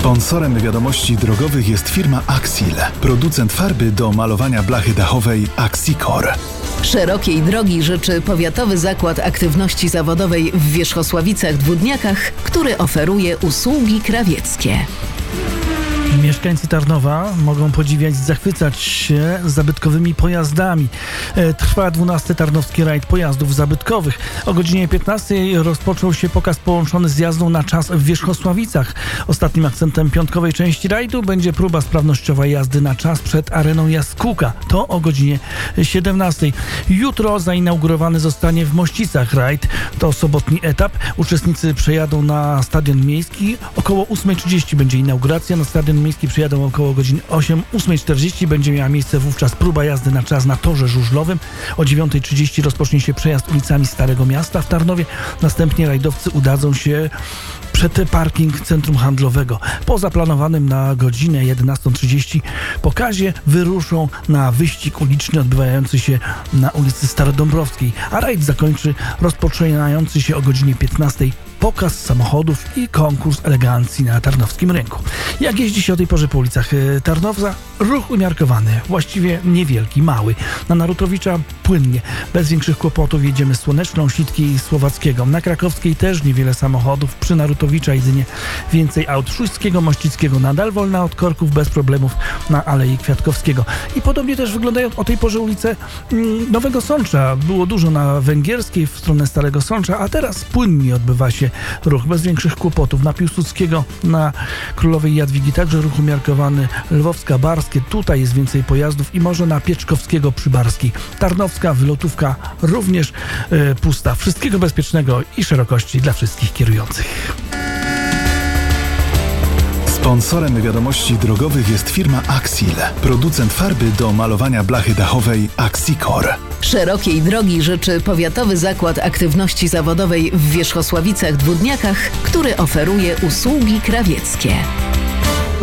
Sponsorem wiadomości drogowych jest firma Axil, producent farby do malowania blachy dachowej Axicor. Szerokiej drogi życzy Powiatowy Zakład Aktywności Zawodowej w Wierzchosławicach-Dwódniakach, który oferuje usługi krawieckie. Mieszkańcy Tarnowa mogą podziwiać, zachwycać się zabytkowymi pojazdami. Trwa 12. Tarnowski Rajd Pojazdów Zabytkowych. O godzinie 15 rozpoczął się pokaz połączony z jazdą na czas w Wierzchosławicach. Ostatnim akcentem piątkowej części rajdu będzie próba sprawnościowa jazdy na czas przed areną Jaskółka. To o godzinie 17. Jutro zainaugurowany zostanie w Mościcach rajd. To sobotni etap. Uczestnicy przejadą na Stadion Miejski. Około 8:30 będzie inauguracja. Na Stadion Miejski przyjadą około godziny 8:40. Będzie miała miejsce wówczas próba jazdy na czas na torze żużlowym. O 9:30 rozpocznie się przejazd ulicami Starego Miasta w Tarnowie. Następnie rajdowcy udadzą się przed parking centrum handlowego. Po zaplanowanym na godzinę 11:30 pokazie wyruszą na wyścig uliczny odbywający się na ulicy Starodąbrowskiej, a rajd zakończy rozpoczynający się o godzinie 15 pokaz samochodów i konkurs elegancji na tarnowskim rynku. Jak jeździ się o tej porze po ulicach Tarnowca? Ruch umiarkowany, właściwie niewielki, mały. Na Narutowicza płynnie, bez większych kłopotów jedziemy Słoneczną, Sitki i Słowackiego. Na Krakowskiej też niewiele samochodów, przy Narutowicza jedynie więcej aut. Szóstkiego, Mościckiego nadal wolna od korków, bez problemów na Alei Kwiatkowskiego. I podobnie też wyglądają o tej porze ulice Nowego Sącza. Było dużo na Węgierskiej w stronę Starego Sącza, a teraz płynnie odbywa się ruch bez większych kłopotów. Na Piłsudskiego, na Królowej Jadwigi także ruch umiarkowany. Lwowska, Barskie, tutaj jest więcej pojazdów i może na Pieczkowskiego przy Barskiej. Tarnowska, Wylotówka również pusta. Wszystkiego bezpiecznego i szerokości dla wszystkich kierujących. Sponsorem wiadomości drogowych jest firma Axil, producent farby do malowania blachy dachowej Axicor. Szerokiej drogi życzy Powiatowy Zakład Aktywności Zawodowej w Wierzchosławicach-Dwódniakach, który oferuje usługi krawieckie.